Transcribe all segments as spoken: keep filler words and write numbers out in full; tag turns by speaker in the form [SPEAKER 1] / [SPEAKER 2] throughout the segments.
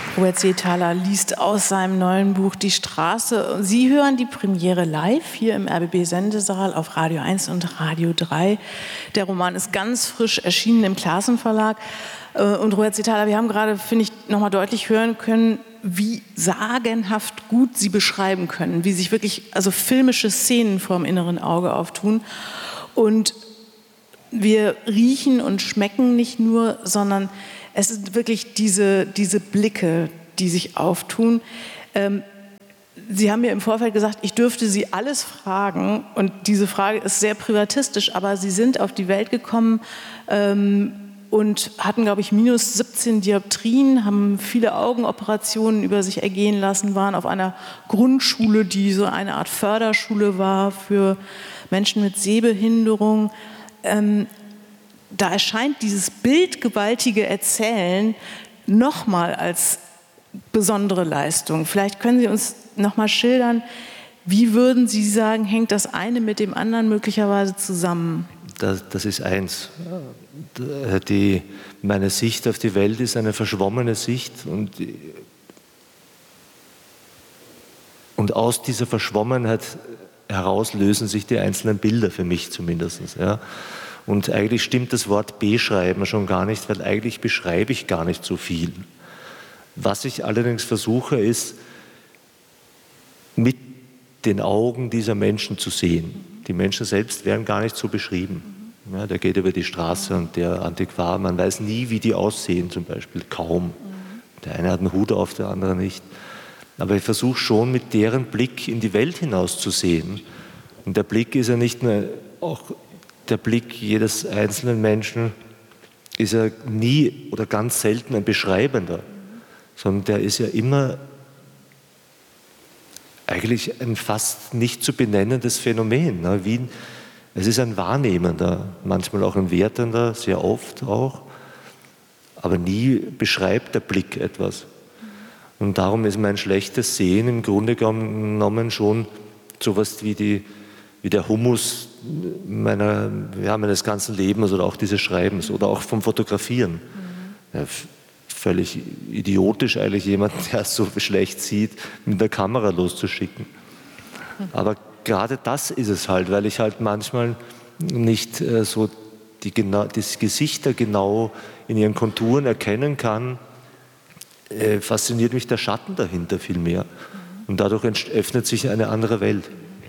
[SPEAKER 1] Robert Seethaler liest aus seinem neuen Buch Die Straße. Sie hören die Premiere live hier im R B B-Sendesaal auf Radio eins und Radio drei. Der Roman ist ganz frisch erschienen im Classen Verlag. Und Robert Seethaler, wir haben gerade, finde ich, nochmal deutlich hören können, wie sagenhaft gut Sie beschreiben können, wie sich wirklich also filmische Szenen vor dem inneren Auge auftun. Und wir riechen und schmecken nicht nur, sondern es sind wirklich diese, diese Blicke, die sich auftun. Ähm, Sie haben mir im Vorfeld gesagt, ich dürfte Sie alles fragen. Und diese Frage ist sehr privatistisch, aber Sie sind auf die Welt gekommen ähm, und hatten, glaube ich, minus siebzehn Dioptrien, haben viele Augenoperationen über sich ergehen lassen, waren auf einer Grundschule, die so eine Art Förderschule war für Menschen mit Sehbehinderung. Ähm, da erscheint dieses bildgewaltige Erzählen nochmal als besondere Leistung. Vielleicht können Sie uns nochmal schildern, wie würden Sie sagen, hängt das eine mit dem anderen möglicherweise zusammen?
[SPEAKER 2] Das, das ist eins. Die, meine Sicht auf die Welt ist eine verschwommene Sicht und, und aus dieser Verschwommenheit heraus lösen sich die einzelnen Bilder für mich zumindest. Ja. Und eigentlich stimmt das Wort beschreiben schon gar nicht, weil eigentlich beschreibe ich gar nicht so viel. Was ich allerdings versuche, ist, mit den Augen dieser Menschen zu sehen. Die Menschen selbst werden gar nicht so beschrieben. Ja, der geht über die Straße und der Antiquar, man weiß nie, wie die aussehen zum Beispiel, kaum. Der eine hat einen Hut auf, der andere nicht. Aber ich versuche schon, mit deren Blick in die Welt hinaus zu sehen. Und der Blick ist ja nicht nur, auch der Blick jedes einzelnen Menschen ist ja nie oder ganz selten ein beschreibender, sondern der ist ja immer eigentlich ein fast nicht zu benennendes Phänomen. Ne? Wie, es ist ein wahrnehmender, manchmal auch ein wertender, sehr oft auch, aber nie beschreibt der Blick etwas. Und darum ist mein schlechtes Sehen im Grunde genommen schon sowas wie, die, wie der Humus meiner, ja, meines ganzen Lebens oder auch dieses Schreibens oder auch vom Fotografieren. Mhm. Ja, völlig idiotisch eigentlich jemanden, der so schlecht sieht, mit der Kamera loszuschicken. Mhm. Aber gerade das ist es halt, weil ich halt manchmal nicht äh, so die, genau, die Gesichter genau in ihren Konturen erkennen kann, äh, fasziniert mich der Schatten dahinter viel mehr. Und dadurch öffnet sich eine andere Welt.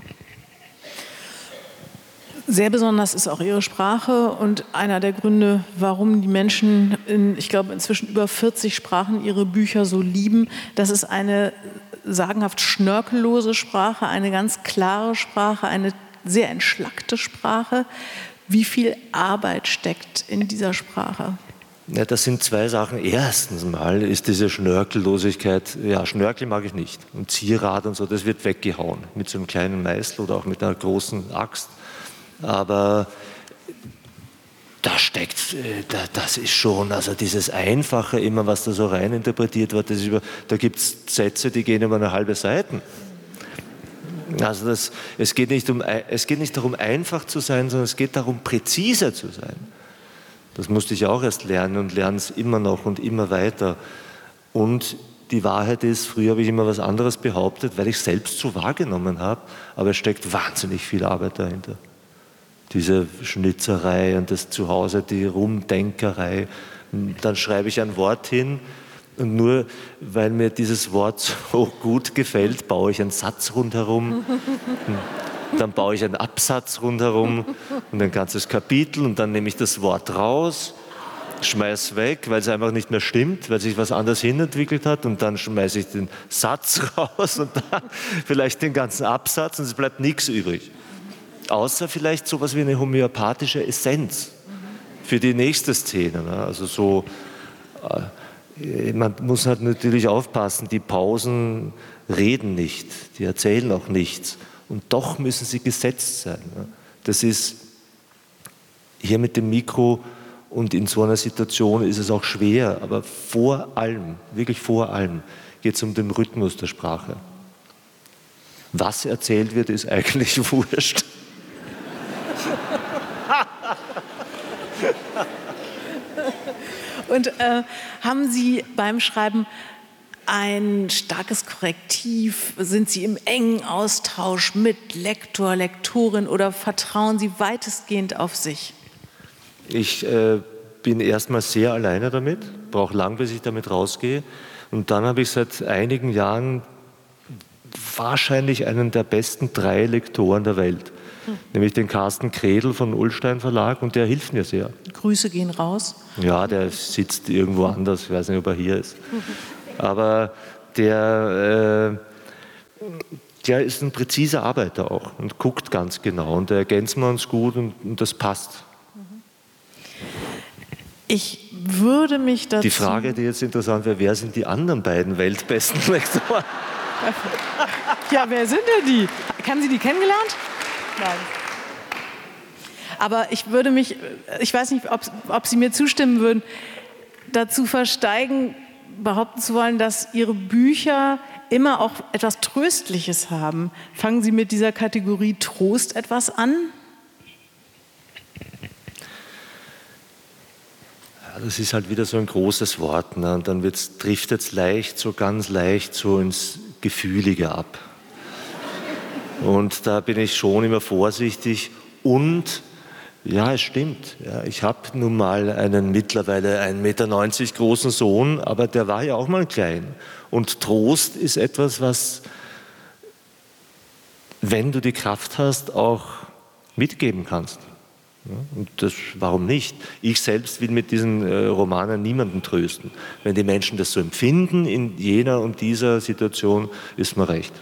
[SPEAKER 1] Sehr besonders ist auch Ihre Sprache und einer der Gründe, warum die Menschen in, ich glaube, inzwischen über vierzig Sprachen ihre Bücher so lieben. Das ist eine sagenhaft schnörkellose Sprache, eine ganz klare Sprache, eine sehr entschlackte Sprache. Wie viel Arbeit steckt in dieser Sprache?
[SPEAKER 2] Ja, das sind zwei Sachen. Erstens mal ist diese Schnörkellosigkeit, ja, Schnörkel mag ich nicht. Und Zierrad und so, das wird weggehauen mit so einem kleinen Meißel oder auch mit einer großen Axt. Aber da steckt, das ist schon, also dieses Einfache immer, was da so rein interpretiert wird, das ist über, da gibt es Sätze, die gehen über eine halbe Seite. Also das, es, geht nicht um, es geht nicht darum, einfach zu sein, sondern es geht darum, präziser zu sein. Das musste ich auch erst lernen und lerne es immer noch und immer weiter. Und die Wahrheit ist, früher habe ich immer was anderes behauptet, weil ich es selbst so wahrgenommen habe, aber es steckt wahnsinnig viel Arbeit dahinter. Diese Schnitzerei und das Zuhause, die Rumdenkerei. Dann schreibe ich ein Wort hin und nur weil mir dieses Wort so gut gefällt, baue ich einen Satz rundherum. Dann baue ich einen Absatz rundherum und ein ganzes Kapitel und dann nehme ich das Wort raus, schmeiße es weg, weil es einfach nicht mehr stimmt, weil sich was anderes hinentwickelt hat und dann schmeiße ich den Satz raus und dann vielleicht den ganzen Absatz und es bleibt nichts übrig. Außer vielleicht so etwas wie eine homöopathische Essenz für die nächste Szene. Also so, man muss halt natürlich aufpassen, die Pausen reden nicht, die erzählen auch nichts. Und doch müssen sie gesetzt sein. Das ist hier mit dem Mikro und in so einer Situation ist es auch schwer, aber vor allem, wirklich vor allem, geht es um den Rhythmus der Sprache. Was erzählt wird, ist eigentlich wurscht.
[SPEAKER 1] Und äh, haben Sie beim Schreiben ein starkes Korrektiv? Sind Sie im engen Austausch mit Lektor, Lektorin oder vertrauen Sie weitestgehend auf sich?
[SPEAKER 2] Ich äh, bin erstmal sehr alleine damit, brauche lang, bis ich damit rausgehe. Und dann habe ich seit einigen Jahren wahrscheinlich einen der besten drei Lektoren der Welt. Hm. Nämlich den Carsten Kredl von Ullstein Verlag, und der hilft mir sehr.
[SPEAKER 1] Grüße gehen raus.
[SPEAKER 2] Ja, der sitzt irgendwo anders, ich weiß nicht, ob er hier ist. Aber der, äh, der ist ein präziser Arbeiter auch und guckt ganz genau, und da ergänzen wir uns gut, und, und das passt.
[SPEAKER 1] Ich würde mich dazu...
[SPEAKER 2] Die Frage, die jetzt interessant wäre, wer sind die anderen beiden weltbesten Lektoren?
[SPEAKER 1] Ja, wer sind denn die? Haben Sie die kennengelernt? Nein. Aber ich würde mich, ich weiß nicht, ob, ob Sie mir zustimmen würden, dazu versteigen, behaupten zu wollen, dass Ihre Bücher immer auch etwas Tröstliches haben. Fangen Sie mit dieser Kategorie Trost etwas an?
[SPEAKER 2] Ja, das ist halt wieder so ein großes Wort, ne? Und dann driftet es leicht, so ganz leicht so ins Gefühlige ab. Und da bin ich schon immer vorsichtig. Und ja, es stimmt. Ja, ich habe nun mal einen mittlerweile ein Meter neunzig großen Sohn, aber der war ja auch mal klein. Und Trost ist etwas, was, wenn du die Kraft hast, auch mitgeben kannst. Ja, und das, warum nicht? Ich selbst will mit diesen äh, Romanen niemanden trösten. Wenn die Menschen das so empfinden in jener und dieser Situation, ist mir recht.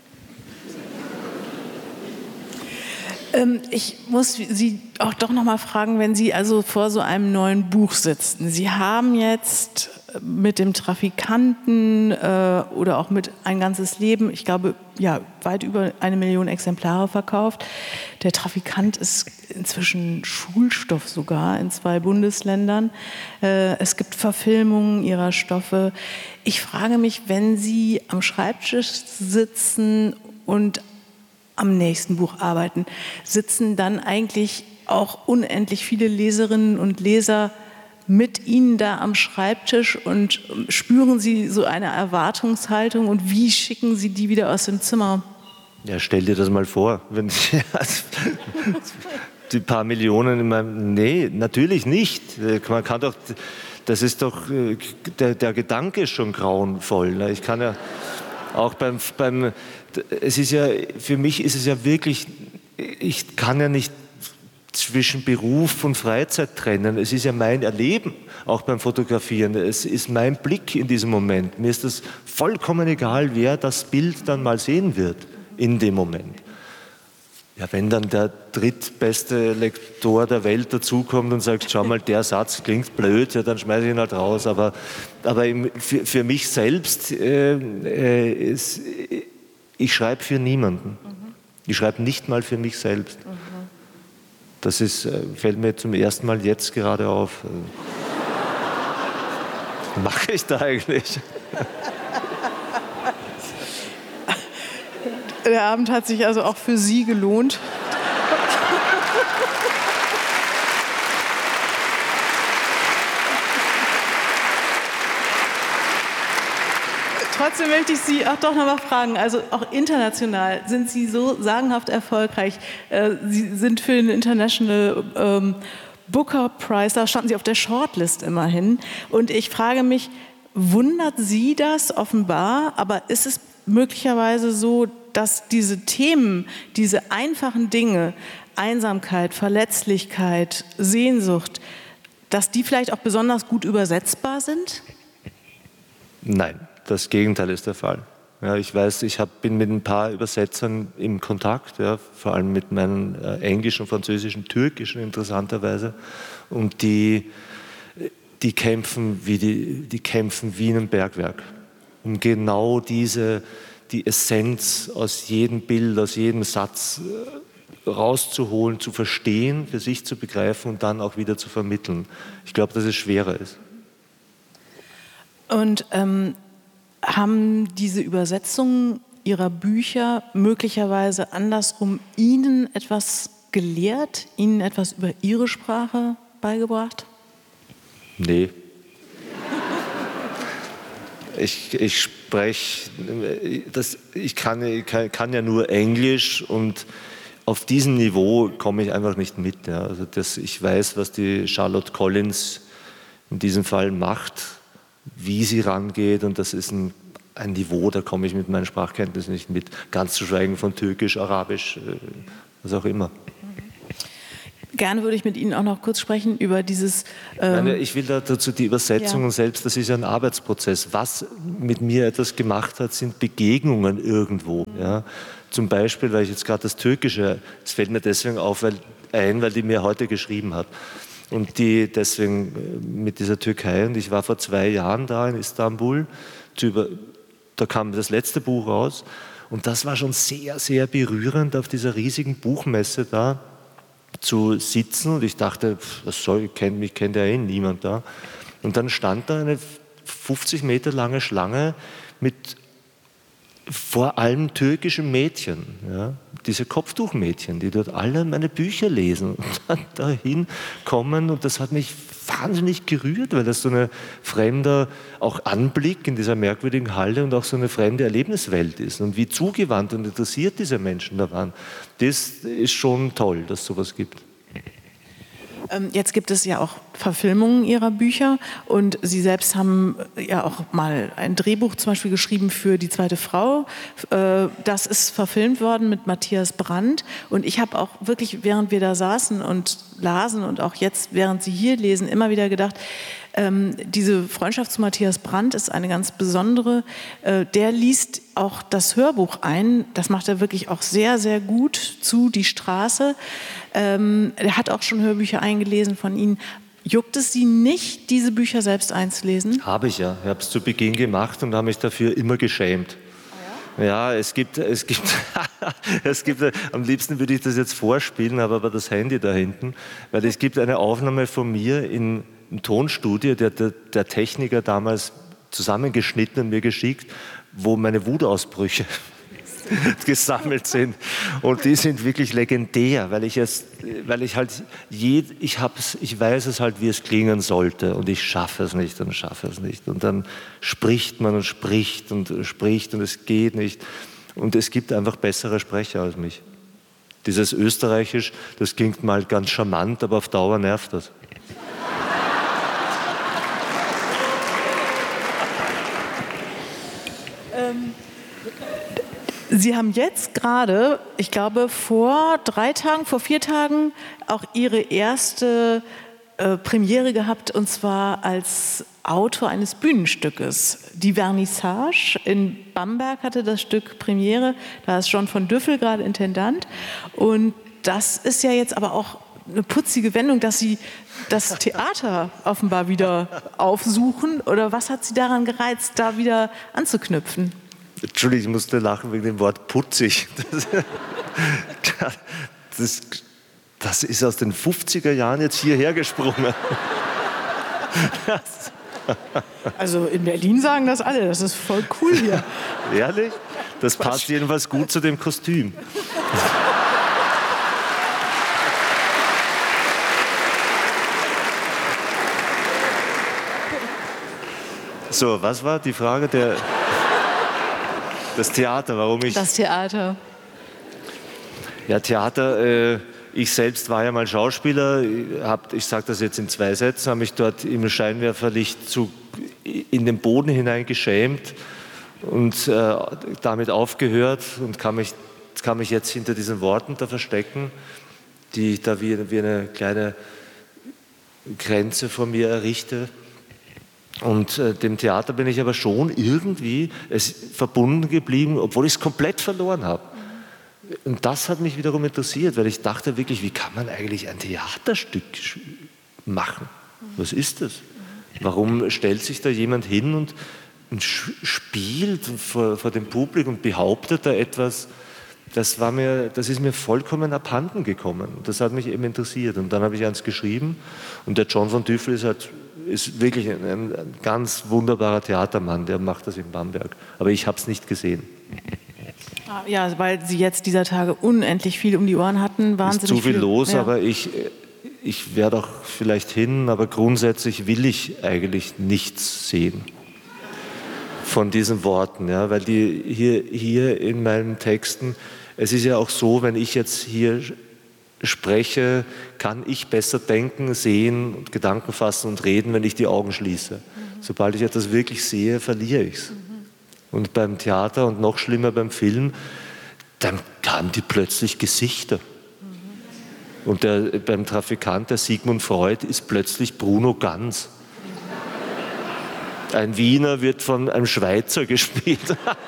[SPEAKER 1] Ich muss Sie auch doch noch mal fragen, wenn Sie also vor so einem neuen Buch sitzen. Sie haben jetzt mit dem Trafikanten äh, oder auch mit Ein ganzes Leben, ich glaube, ja, weit über eine Million Exemplare verkauft. Der Trafikant ist inzwischen Schulstoff sogar in zwei Bundesländern. Äh, es gibt Verfilmungen Ihrer Stoffe. Ich frage mich, wenn Sie am Schreibtisch sitzen und am nächsten Buch arbeiten, sitzen dann eigentlich auch unendlich viele Leserinnen und Leser mit Ihnen da am Schreibtisch und spüren Sie so eine Erwartungshaltung, und wie schicken Sie die wieder aus dem Zimmer?
[SPEAKER 2] Ja, stell dir das mal vor, wenn die paar Millionen in meinem, nee, natürlich nicht. Man kann doch, das ist doch, der, der Gedanke ist schon grauenvoll. Ich kann ja auch beim, beim es ist ja, für mich ist es ja wirklich, ich kann ja nicht zwischen Beruf und Freizeit trennen. Es ist ja mein Erleben, auch beim Fotografieren. Es ist mein Blick in diesem Moment. Mir ist es vollkommen egal, wer das Bild dann mal sehen wird in dem Moment. Ja, wenn dann der drittbeste Lektor der Welt dazukommt und sagt, schau mal, der Satz klingt blöd, ja, dann schmeiße ich ihn halt raus. Aber, aber im, für, für mich selbst äh, äh, ist, ich schreibe für niemanden. Mhm. Ich schreibe nicht mal für mich selbst. Mhm. Das ist, fällt mir zum ersten Mal jetzt gerade auf. Was mache ich da eigentlich?
[SPEAKER 1] Der Abend hat sich also auch für Sie gelohnt. Trotzdem möchte ich Sie auch doch noch mal fragen, also auch international sind Sie so sagenhaft erfolgreich. Sie sind für den International ähm, Booker Prize, da standen Sie auf der Shortlist immerhin. Und ich frage mich, wundert Sie das offenbar, aber ist es möglicherweise so, dass diese Themen, diese einfachen Dinge, Einsamkeit, Verletzlichkeit, Sehnsucht, dass die vielleicht auch besonders gut übersetzbar sind?
[SPEAKER 2] Nein. Das Gegenteil ist der Fall. Ja, ich weiß, ich hab, bin mit ein paar Übersetzern im Kontakt, ja, vor allem mit meinen äh, englischen, französischen, türkischen interessanterweise. Und die, die, kämpfen wie die, die kämpfen wie in einem Bergwerk, um genau diese, die Essenz aus jedem Bild, aus jedem Satz äh, rauszuholen, zu verstehen, für sich zu begreifen und dann auch wieder zu vermitteln. Ich glaube, dass es schwerer ist.
[SPEAKER 1] Und ähm haben diese Übersetzungen Ihrer Bücher möglicherweise andersrum Ihnen etwas gelehrt, Ihnen etwas über Ihre Sprache beigebracht?
[SPEAKER 2] Nee. Ich, ich spreche, das, ich kann, ich kann ja nur Englisch und auf diesem Niveau komme ich einfach nicht mit. Ja. Also das, ich weiß, was die Charlotte Collins in diesem Fall macht, wie sie rangeht, und das ist ein, ein Niveau, da komme ich mit meinen Sprachkenntnissen nicht mit. Ganz zu schweigen von Türkisch, Arabisch, was auch immer.
[SPEAKER 1] Gerne würde ich mit Ihnen auch noch kurz sprechen über dieses... Ähm
[SPEAKER 2] Meine, ich will da dazu die Übersetzungen ja. selbst, das ist ja ein Arbeitsprozess. Was mit mir etwas gemacht hat, sind Begegnungen irgendwo. Ja. Zum Beispiel, weil ich jetzt gerade das Türkische, das fällt mir deswegen auf, weil, ein, weil die mir heute geschrieben hat. Und die deswegen mit dieser Türkei, und ich war vor zwei Jahren da in Istanbul, über, da kam das letzte Buch raus, und das war schon sehr, sehr berührend, auf dieser riesigen Buchmesse da zu sitzen, und ich dachte, was soll, ich kenn, mich kennt ja eh niemand da. Und dann stand da eine fünfzig Meter lange Schlange mit vor allem türkischen Mädchen, ja, diese Kopftuchmädchen, die dort alle meine Bücher lesen und dann dahin kommen, und das hat mich wahnsinnig gerührt, weil das so ein fremder auch Anblick in dieser merkwürdigen Halle und auch so eine fremde Erlebniswelt ist, und wie zugewandt und interessiert diese Menschen da waren. Das ist schon toll, dass es sowas gibt.
[SPEAKER 1] Jetzt gibt es ja auch Verfilmungen Ihrer Bücher, und Sie selbst haben ja auch mal ein Drehbuch zum Beispiel geschrieben für Die zweite Frau. Das ist verfilmt worden mit Matthias Brandt, und ich habe auch wirklich, während wir da saßen und lasen und auch jetzt, während Sie hier lesen, immer wieder gedacht, ähm, diese Freundschaft zu Matthias Brandt ist eine ganz besondere. Äh, der liest auch das Hörbuch ein, das macht er wirklich auch sehr, sehr gut, zu Die Straße. Ähm, er hat auch schon Hörbücher eingelesen von Ihnen. Juckt es Sie nicht, diese Bücher selbst einzulesen?
[SPEAKER 2] Habe ich ja. Ich habe es zu Beginn gemacht und habe mich dafür immer geschämt. Oh ja? Ja, es gibt, es gibt, es gibt, am liebsten würde ich das jetzt vorspielen, aber, aber das Handy da hinten, weil es gibt eine Aufnahme von mir in, im Tonstudio, der, der, der Techniker damals zusammengeschnitten und mir geschickt, wo meine Wutausbrüche gesammelt sind, und die sind wirklich legendär, weil ich es, weil ich halt je, ich hab's, ich weiß es halt, wie es klingen sollte, und ich schaffe es nicht und schaffe es nicht, und dann spricht man und spricht und spricht und es geht nicht, und es gibt einfach bessere Sprecher als mich. Dieses Österreichisch, das klingt mal ganz charmant, aber auf Dauer nervt das.
[SPEAKER 1] Sie haben jetzt gerade, ich glaube, vor drei Tagen, vor vier Tagen auch Ihre erste äh, Premiere gehabt, und zwar als Autor eines Bühnenstückes. Die Vernissage in Bamberg hatte das Stück Premiere. Da ist John von Düffel gerade Intendant. Und das ist ja jetzt aber auch eine putzige Wendung, dass Sie das Theater offenbar wieder aufsuchen. Oder was hat Sie daran gereizt, da wieder anzuknüpfen?
[SPEAKER 2] Entschuldigung, ich musste lachen wegen dem Wort putzig. Das, das, das ist aus den fünfziger Jahren jetzt hierher gesprungen. Das.
[SPEAKER 1] Also in Berlin sagen das alle, das ist voll cool hier.
[SPEAKER 2] Ehrlich? Das passt jedenfalls gut zu dem Kostüm. So, was war die Frage der... Das Theater, warum ich...
[SPEAKER 1] Das Theater.
[SPEAKER 2] Ja, Theater, äh, ich selbst war ja mal Schauspieler, hab, ich sage das jetzt in zwei Sätzen, habe mich dort im Scheinwerferlicht zu, in den Boden hinein geschämt und äh, damit aufgehört und kann mich, kann mich jetzt hinter diesen Worten da verstecken, die ich da wie, wie eine kleine Grenze vor mir errichte. Und äh, dem Theater bin ich aber schon irgendwie es verbunden geblieben, obwohl ich es komplett verloren habe. Und das hat mich wiederum interessiert, weil ich dachte wirklich, wie kann man eigentlich ein Theaterstück machen? Was ist das? Warum stellt sich da jemand hin und, und spielt vor, vor dem Publikum und behauptet da etwas? Das, war mir, das ist mir vollkommen abhanden gekommen. Das hat mich eben interessiert. Und dann habe ich eins geschrieben, und der John von Düffel ist halt ist wirklich ein, ein ganz wunderbarer Theatermann, der macht das in Bamberg. Aber ich habe es nicht gesehen.
[SPEAKER 1] Ja, weil Sie jetzt dieser Tage unendlich viel um die Ohren hatten. Wahnsinnig
[SPEAKER 2] ist zu viel, viel los,
[SPEAKER 1] ja.
[SPEAKER 2] Aber ich, ich werde auch vielleicht hin, aber grundsätzlich will ich eigentlich nichts sehen. von diesen Worten, ja, weil die hier, hier in meinen Texten, es ist ja auch so, wenn ich jetzt hier spreche, kann ich besser denken, sehen und Gedanken fassen und reden, wenn ich die Augen schließe. Mhm. Sobald ich etwas wirklich sehe, verliere ich es. Mhm. Und beim Theater und noch schlimmer beim Film, dann haben die plötzlich Gesichter. Mhm. Und der, beim Trafikant, der Sigmund Freud, ist plötzlich Bruno Ganz. Ein Wiener wird von einem Schweizer gespielt.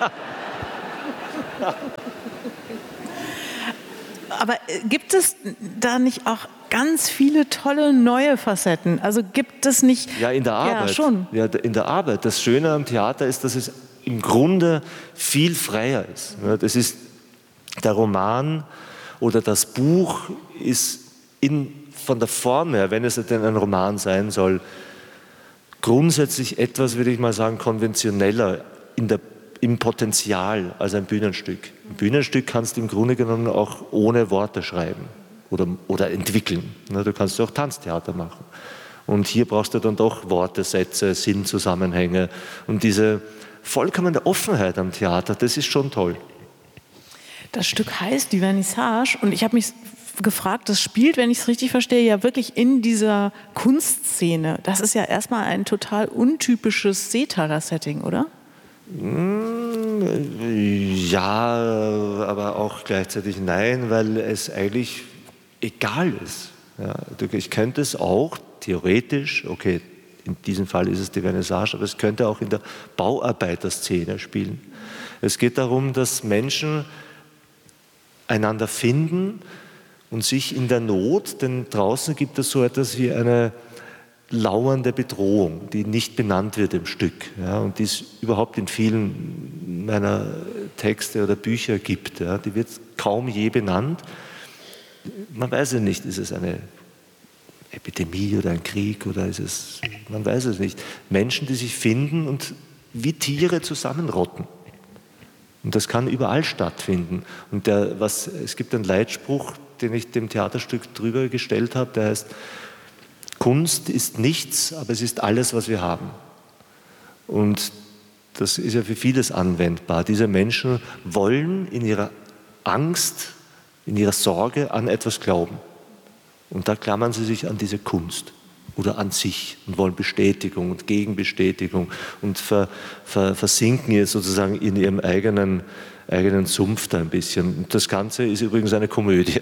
[SPEAKER 1] Aber gibt es da nicht auch ganz viele tolle neue Facetten? Also gibt es nicht...
[SPEAKER 2] Ja, in der Arbeit.
[SPEAKER 1] Ja, schon.
[SPEAKER 2] Ja, in der Arbeit. Das Schöne am Theater ist, dass es im Grunde viel freier ist. Das ist der Roman oder das Buch ist in, von der Form her, wenn es denn ein Roman sein soll, grundsätzlich etwas, würde ich mal sagen, konventioneller in der, im Potenzial als ein Bühnenstück. Ein Bühnenstück kannst du im Grunde genommen auch ohne Worte schreiben oder, oder entwickeln. Du kannst auch Tanztheater machen. Und hier brauchst du dann doch Worte, Sätze, Sinnzusammenhänge. Und diese vollkommene Offenheit am Theater, das ist schon toll.
[SPEAKER 1] Das Stück heißt die Vernissage und ich habe mich gefragt, das spielt, wenn ich es richtig verstehe, ja wirklich in dieser Kunstszene. Das ist ja erstmal ein total untypisches Seetaler-Setting, oder?
[SPEAKER 2] Ja, aber auch gleichzeitig nein, weil es eigentlich egal ist. Ja, ich könnte es auch theoretisch, okay, in diesem Fall ist es die Vernissage, aber es könnte auch in der Bauarbeiterszene spielen. Es geht darum, dass Menschen einander finden und sich in der Not, denn draußen gibt es so etwas wie eine lauernde Bedrohung, die nicht benannt wird im Stück, ja, und die es überhaupt in vielen meiner Texte oder Bücher gibt. Ja, die wird kaum je benannt. Man weiß ja nicht, ist es eine Epidemie oder ein Krieg oder ist es, man weiß es nicht. Menschen, die sich finden und wie Tiere zusammenrotten. Und das kann überall stattfinden. Und der, was, es gibt einen Leitspruch, den ich dem Theaterstück drüber gestellt habe, der heißt, Kunst ist nichts, aber es ist alles, was wir haben. Und das ist ja für vieles anwendbar. Diese Menschen wollen in ihrer Angst, in ihrer Sorge an etwas glauben. Und da klammern sie sich an diese Kunst oder an sich und wollen Bestätigung und Gegenbestätigung und ver, ver, versinken jetzt sozusagen in ihrem eigenen, eigenen Sumpf da ein bisschen. Und das Ganze ist übrigens eine Komödie.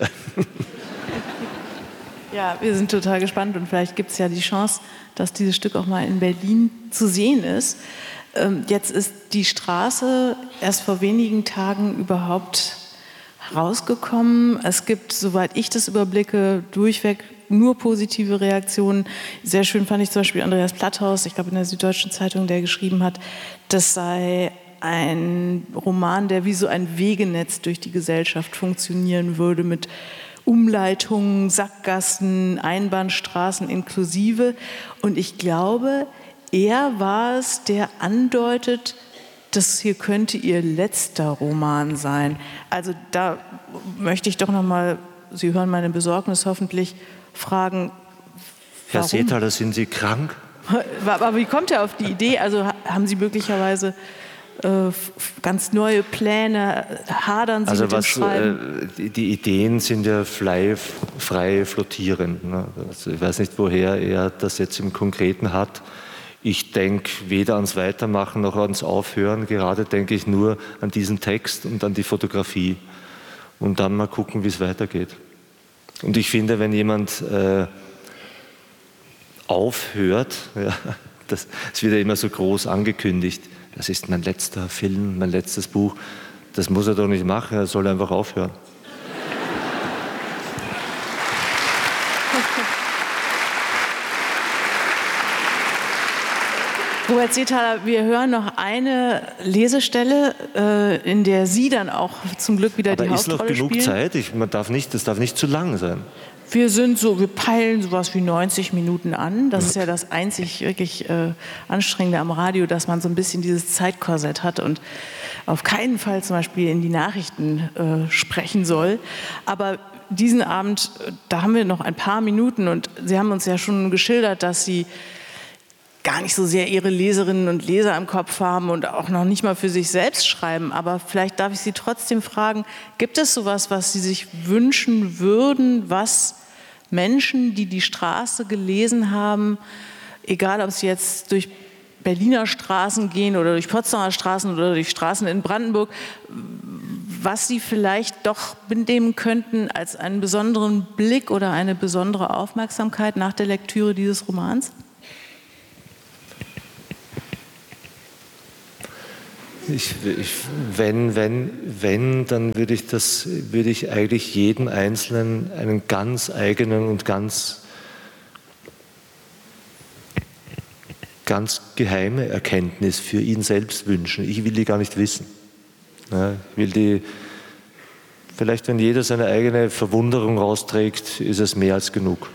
[SPEAKER 1] Ja, wir sind total gespannt und vielleicht gibt es ja die Chance, dass dieses Stück auch mal in Berlin zu sehen ist. Jetzt ist die Straße erst vor wenigen Tagen überhaupt rausgekommen. Es gibt, soweit ich das überblicke, durchweg nur positive Reaktionen. Sehr schön fand ich zum Beispiel Andreas Platthaus, ich glaube in der Süddeutschen Zeitung, der geschrieben hat, das sei ein Roman, der wie so ein Wegenetz durch die Gesellschaft funktionieren würde, mit Umleitungen, Sackgassen, Einbahnstraßen inklusive. Und ich glaube, er war es, der andeutet, das hier könnte ihr letzter Roman sein. Also da möchte ich doch noch mal, Sie hören meine Besorgnis hoffentlich, fragen,
[SPEAKER 2] Herr Seethaler, sind Sie krank?
[SPEAKER 1] Aber wie kommt er auf die Idee? Also haben Sie möglicherweise äh, ganz neue Pläne? Hadern Sie
[SPEAKER 2] also
[SPEAKER 1] mit dem
[SPEAKER 2] was,
[SPEAKER 1] Schreiben?
[SPEAKER 2] Äh, die Ideen sind ja frei, frei flottierend. Ne? Also ich weiß nicht, woher er das jetzt im Konkreten hat. Ich denke weder ans Weitermachen noch ans Aufhören. Gerade denke ich nur an diesen Text und an die Fotografie. Und dann mal gucken, wie es weitergeht. Und ich finde, wenn jemand äh, aufhört, ja, das, das wird ja immer so groß angekündigt, das ist mein letzter Film, mein letztes Buch, das muss er doch nicht machen, er soll einfach aufhören.
[SPEAKER 1] Robert Seethaler, wir hören noch eine Lesestelle, äh, in der Sie dann auch zum Glück wieder
[SPEAKER 2] Aber
[SPEAKER 1] die Hauptrolle spielen.
[SPEAKER 2] ist noch genug Zeit? Ich, man darf nicht, das darf nicht zu lang sein.
[SPEAKER 1] Wir sind so, wir peilen sowas wie neunzig Minuten an. Das ist ja das einzig wirklich äh, Anstrengende am Radio, dass man so ein bisschen dieses Zeitkorsett hat und auf keinen Fall zum Beispiel in die Nachrichten äh, sprechen soll. Aber diesen Abend, da haben wir noch ein paar Minuten und Sie haben uns ja schon geschildert, dass Sie gar nicht so sehr ihre Leserinnen und Leser im Kopf haben und auch noch nicht mal für sich selbst schreiben. Aber vielleicht darf ich Sie trotzdem fragen, gibt es sowas, was Sie sich wünschen würden, was Menschen, die die Straße gelesen haben, egal ob sie jetzt durch Berliner Straßen gehen oder durch Potsdamer Straßen oder durch Straßen in Brandenburg, was sie vielleicht doch mitnehmen könnten als einen besonderen Blick oder eine besondere Aufmerksamkeit nach der Lektüre dieses Romans?
[SPEAKER 2] Ich, ich, wenn, wenn, wenn, dann würde ich, das, würde ich eigentlich jedem Einzelnen einen ganz eigenen und ganz, ganz geheime Erkenntnis für ihn selbst wünschen. Ich will die gar nicht wissen. Ja, ich will die, vielleicht wenn jeder seine eigene Verwunderung rausträgt, ist es mehr als genug.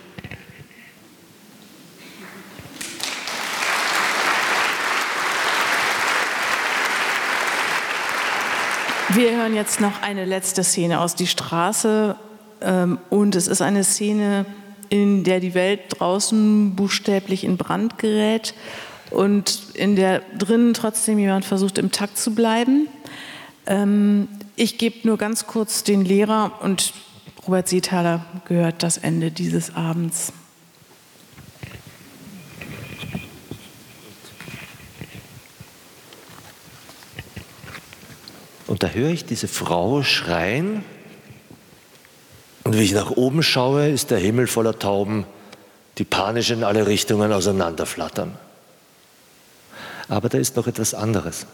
[SPEAKER 1] Wir hören jetzt noch eine letzte Szene aus Die Straße ähm, und es ist eine Szene, in der die Welt draußen buchstäblich in Brand gerät und in der drinnen trotzdem jemand versucht, im Takt zu bleiben. Ähm, ich gebe nur ganz kurz den Lehrer und Robert Seethaler gehört das Ende dieses Abends.
[SPEAKER 2] Und da höre ich diese Frau schreien und wie ich nach oben schaue, ist der Himmel voller Tauben, die panisch in alle Richtungen auseinanderflattern. Aber da ist noch etwas anderes.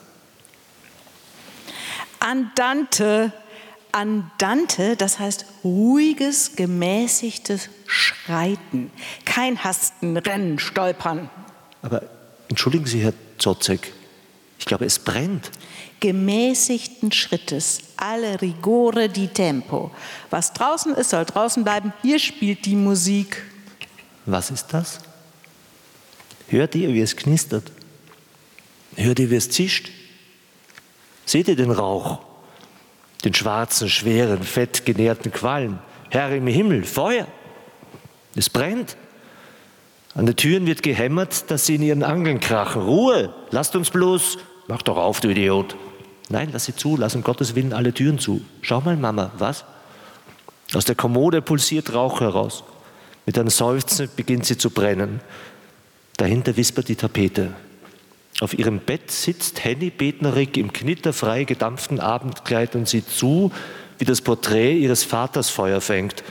[SPEAKER 1] Andante, Andante, das heißt ruhiges, gemäßigtes Schreiten. Kein Hasten, Rennen, Stolpern.
[SPEAKER 2] Aber entschuldigen Sie, Herr Zotzek, ich glaube, es brennt.
[SPEAKER 1] Gemäßigten Schrittes, alle rigore di tempo. Was draußen ist, soll draußen bleiben. Hier spielt die Musik.
[SPEAKER 2] Was ist das? Hört ihr, wie es knistert? Hört ihr, wie es zischt? Seht ihr den Rauch? Den schwarzen, schweren, fettgenährten Qualm? Herr im Himmel, Feuer! Es brennt. An den Türen wird gehämmert, dass sie in ihren Angeln krachen. Ruhe! Lasst uns bloß! Mach doch auf, du Idiot! Nein, lass sie zu, lass um Gottes Willen alle Türen zu. Schau mal, Mama, was? Aus der Kommode pulsiert Rauch heraus. Mit einem Seufzen beginnt sie zu brennen. Dahinter wispert die Tapete. Auf ihrem Bett sitzt Henny Betnerig im knitterfrei gedampften Abendkleid und sieht zu, wie das Porträt ihres Vaters Feuer fängt.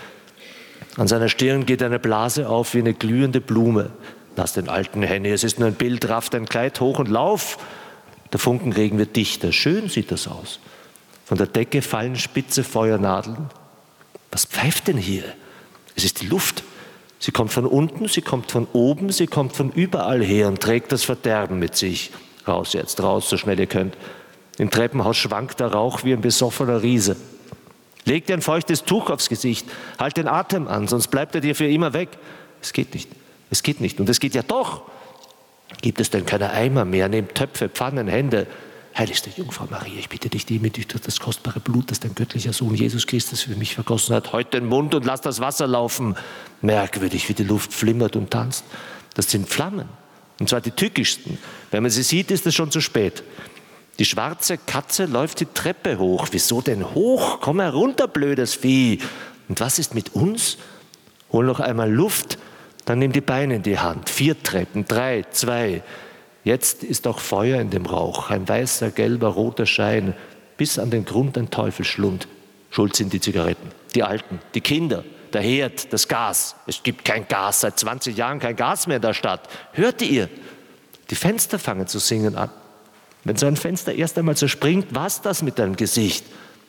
[SPEAKER 2] An seiner Stirn geht eine Blase auf wie eine glühende Blume. Lass den alten Henny, es ist nur ein Bild, raff dein Kleid hoch und lauf! Der Funkenregen wird dichter. Schön sieht das aus. Von der Decke fallen spitze Feuernadeln. Was pfeift denn hier? Es ist die Luft. Sie kommt von unten, sie kommt von oben, sie kommt von überall her und trägt das Verderben mit sich. Raus jetzt, raus, so schnell ihr könnt. Im Treppenhaus schwankt der Rauch wie ein besoffener Riese. Leg dir ein feuchtes Tuch aufs Gesicht. Halt den Atem an, sonst bleibt er dir für immer weg. Es geht nicht. Es geht nicht. Und es geht ja doch. Gibt es denn keine Eimer mehr? Nehmt Töpfe, Pfannen, Hände. Heiligste Jungfrau Maria, ich bitte dich, demütig durch das kostbare Blut, das dein göttlicher Sohn Jesus Christus für mich vergossen hat, heut den Mund und lass das Wasser laufen. Merkwürdig, wie die Luft flimmert und tanzt. Das sind Flammen. Und zwar die tückischsten. Wenn man sie sieht, ist es schon zu spät. Die schwarze Katze läuft die Treppe hoch. Wieso denn hoch? Komm herunter, blödes Vieh. Und was ist mit uns? Hol noch einmal Luft. Dann nimm die Beine in die Hand. Vier Treppen, drei, zwei. Jetzt ist auch Feuer in dem Rauch. Ein weißer, gelber, roter Schein. Bis an den Grund ein Teufelsschlund. Schuld sind die Zigaretten, die Alten, die Kinder, der Herd, das Gas. Es gibt kein Gas, seit zwanzig Jahren kein Gas mehr in der Stadt. Hört ihr? Die Fenster fangen zu singen an. Wenn so ein Fenster erst einmal zerspringt, was das mit deinem Gesicht?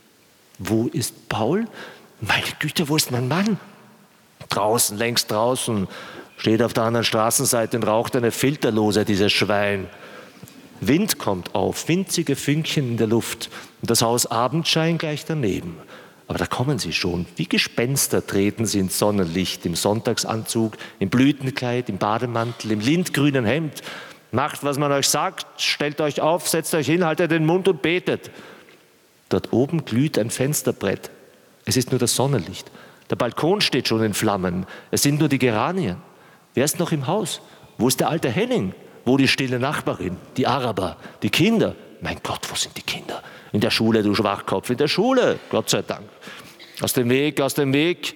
[SPEAKER 2] Wo ist Paul? Meine Güte, wo ist mein Mann? Draußen, längst draußen, steht auf der anderen Straßenseite und raucht eine Filterlose, dieses Schwein. Wind kommt auf, winzige Fünkchen in der Luft und das Haus Abendschein gleich daneben. Aber da kommen sie schon, wie Gespenster treten sie ins Sonnenlicht, im Sonntagsanzug, im Blütenkleid, im Bademantel, im lindgrünen Hemd. Macht, was man euch sagt, stellt euch auf, setzt euch hin, haltet den Mund und betet. Dort oben glüht ein Fensterbrett. Es ist nur das Sonnenlicht. Der Balkon steht schon in Flammen. Es sind nur die Geranien. Wer ist noch im Haus? Wo ist der alte Henning? Wo die stille Nachbarin, die Araber, die Kinder? Mein Gott, wo sind die Kinder? In der Schule, du Schwachkopf, in der Schule, Gott sei Dank. Aus dem Weg, aus dem Weg.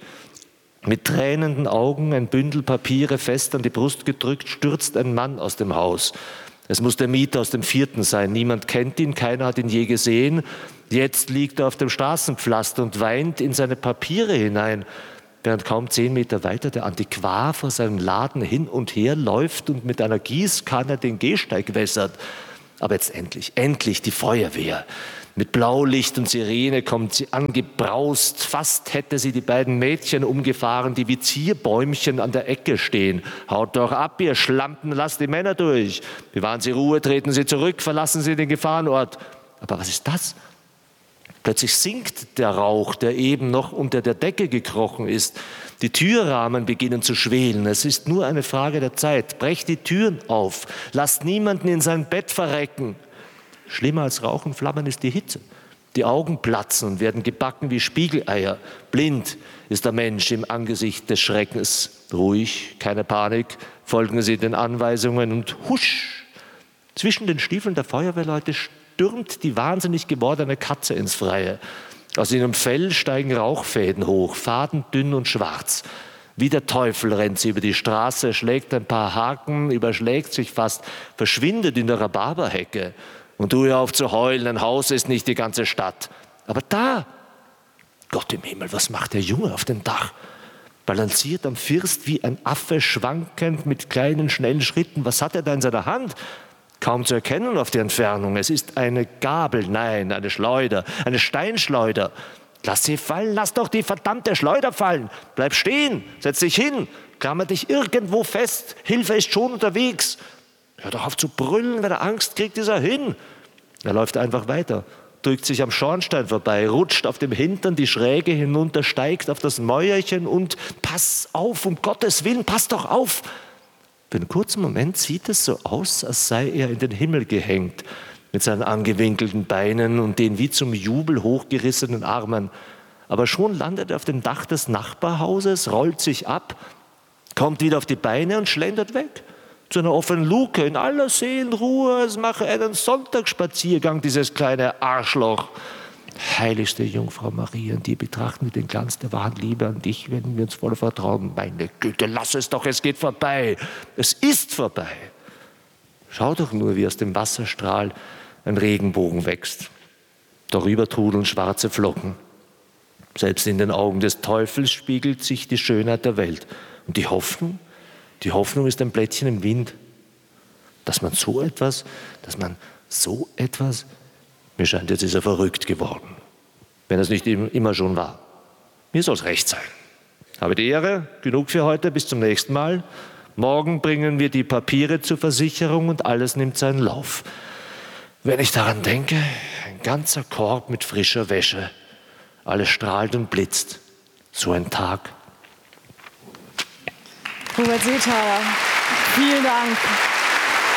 [SPEAKER 2] Mit tränenden Augen, ein Bündel Papiere fest an die Brust gedrückt, stürzt ein Mann aus dem Haus. Es muss der Mieter aus dem Vierten sein. Niemand kennt ihn, keiner hat ihn je gesehen. Jetzt liegt er auf dem Straßenpflaster und weint in seine Papiere hinein, während kaum zehn Meter weiter der Antiquar vor seinem Laden hin und her läuft und mit einer Gießkanne den Gehsteig wässert. Aber jetzt endlich, endlich die Feuerwehr. Mit Blaulicht und Sirene kommt sie angebraust. Fast hätte sie die beiden Mädchen umgefahren, die wie Zierbäumchen an der Ecke stehen. Haut doch ab, ihr Schlampen, lasst die Männer durch. Bewahren Sie Ruhe, treten Sie zurück, verlassen Sie den Gefahrenort. Aber was ist das? Plötzlich sinkt der Rauch, der eben noch unter der Decke gekrochen ist. Die Türrahmen beginnen zu schwelen. Es ist nur eine Frage der Zeit. Brecht die Türen auf. Lasst niemanden in sein Bett verrecken. Schlimmer als Rauch und Flammen ist die Hitze. Die Augen platzen und werden gebacken wie Spiegeleier. Blind ist der Mensch im Angesicht des Schreckens. Ruhig, keine Panik, folgen Sie den Anweisungen und husch! Zwischen den Stiefeln der Feuerwehrleute stürmt die wahnsinnig gewordene Katze ins Freie. Aus ihrem Fell steigen Rauchfäden hoch, fadendünn und schwarz. Wie der Teufel rennt sie über die Straße, schlägt ein paar Haken, überschlägt sich fast, verschwindet in der Rhabarberhecke. Und du hör auf zu heulen, ein Haus ist nicht die ganze Stadt. Aber da, Gott im Himmel, was macht der Junge auf dem Dach? Balanciert am First wie ein Affe, schwankend mit kleinen, schnellen Schritten. Was hat er da in seiner Hand? Kaum zu erkennen auf die Entfernung. Es ist eine Gabel, nein, eine Schleuder, eine Steinschleuder. Lass sie fallen, lass doch die verdammte Schleuder fallen. Bleib stehen, setz dich hin, klammer dich irgendwo fest. Hilfe ist schon unterwegs. Hör doch auf zu brüllen, wenn er Angst kriegt, ist er hin. Er läuft einfach weiter, drückt sich am Schornstein vorbei, rutscht auf dem Hintern die Schräge hinunter, steigt auf das Mäuerchen und pass auf, um Gottes Willen, pass doch auf. Für einen kurzen Moment sieht es so aus, als sei er in den Himmel gehängt, mit seinen angewinkelten Beinen und den wie zum Jubel hochgerissenen Armen. Aber schon landet er auf dem Dach des Nachbarhauses, rollt sich ab, kommt wieder auf die Beine und schlendert weg. Zu einer offenen Luke, in aller Seelenruhe, es mache einen Sonntagsspaziergang, dieses kleine Arschloch. Heiligste Jungfrau Maria, die betrachten wir den Glanz der wahren Liebe an dich, wenn wir uns voller Vertrauen. Meine Güte, lass es doch, es geht vorbei. Es ist vorbei. Schau doch nur, wie aus dem Wasserstrahl ein Regenbogen wächst. Darüber trudeln schwarze Flocken. Selbst in den Augen des Teufels spiegelt sich die Schönheit der Welt. Und die Hoffnung? Die Hoffnung ist ein Blättchen im Wind. Dass man so etwas, dass man so etwas, mir scheint, jetzt ist er verrückt geworden. Wenn es nicht immer schon war. Mir soll es recht sein. Habe die Ehre, genug für heute, bis zum nächsten Mal. Morgen bringen wir die Papiere zur Versicherung und alles nimmt seinen Lauf. Wenn ich daran denke, ein ganzer Korb mit frischer Wäsche. Alles strahlt und blitzt. So ein Tag.
[SPEAKER 1] Hubert Seethaler, vielen Dank.